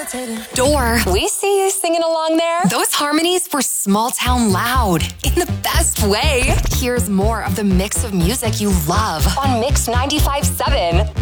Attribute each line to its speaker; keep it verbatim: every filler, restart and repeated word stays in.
Speaker 1: Door, we see you singing along there. Those harmonies were small town loud in the best way. Here's more of the mix of music you love on Mix ninety-five point seven.